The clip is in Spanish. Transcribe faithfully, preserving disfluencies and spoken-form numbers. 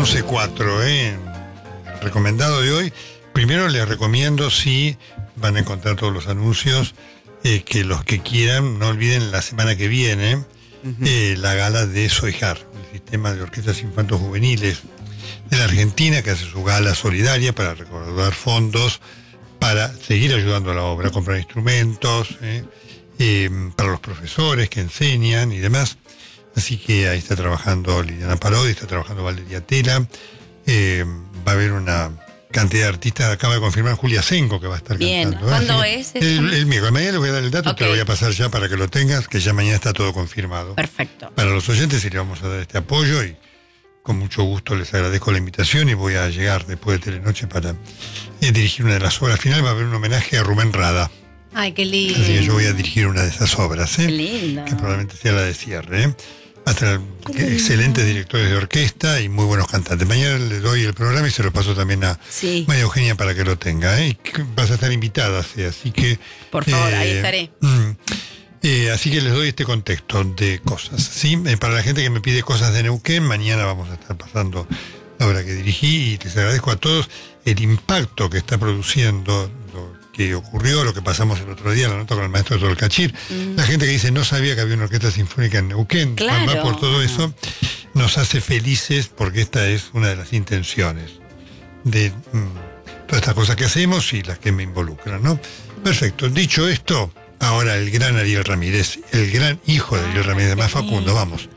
once cuatro, ¿eh? Recomendado de hoy. Primero les recomiendo, si van a encontrar todos los anuncios, eh, que los que quieran, no olviden la semana que viene, uh-huh. eh, la gala de SOIJAR, el Sistema de Orquestas Infantos Juveniles de la Argentina, que hace su gala solidaria para recaudar fondos, para seguir ayudando a la obra, comprar instrumentos, eh, eh, para los profesores que enseñan y demás. Así que ahí está trabajando Liliana Parodi, está trabajando Valeria Tela, eh, va a haber una cantidad de artistas. Acaba de confirmar Julia Senko que va a estar Bien. cantando. ¿Cuándo ¿eh? es? El, el miércoles. Mañana le voy a dar el dato, Okay. te lo voy a pasar ya para que lo tengas, que ya mañana está todo confirmado. Perfecto. Para los oyentes sí le vamos a dar este apoyo y con mucho gusto les agradezco la invitación y voy a llegar después de Telenoche para eh, dirigir una de las obras finales. Va a haber un homenaje a Rubén Rada. Ay, qué lindo. Así que yo voy a dirigir una de esas obras, ¿eh? Qué lindo. Que probablemente sea la de cierre, ¿eh? Va a estar excelentes directores de orquesta y muy buenos cantantes. Mañana le doy el programa y se lo paso también a sí. María Eugenia para que lo tenga, ¿eh? Y vas a estar invitada, ¿sí? Así que... Por favor, eh, ahí estaré. Mm, eh, así que les doy este contexto de cosas, ¿sí? Eh, para la gente que me pide cosas de Neuquén, mañana vamos a estar pasando la obra que dirigí y les agradezco a todos el impacto que está produciendo lo que ocurrió, lo que pasamos el otro día, la nota con el maestro Tolcachir. Mm. La gente que dice no sabía que había una orquesta sinfónica en Neuquén, claro. Además por todo eso nos hace felices porque esta es una de las intenciones de mm, todas estas cosas que hacemos y las que me involucran, ¿no? Perfecto, dicho esto, ahora el gran Ariel Ramírez, el gran hijo de Ariel Ramírez, más Facundo, vamos.